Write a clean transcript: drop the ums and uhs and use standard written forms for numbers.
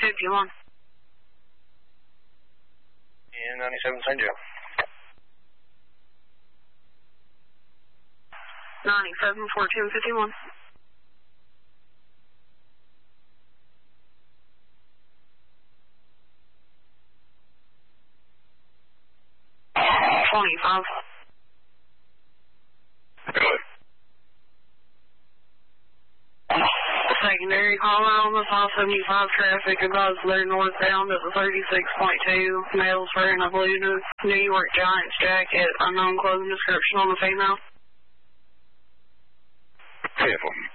51. And 97 St. Joe. 97 4251. $25. Good. Secondary call out on the 575 traffic advised they're northbound at the 36.2. Males wearing a blue New York Giants jacket. Unknown clothing description on the female. Careful.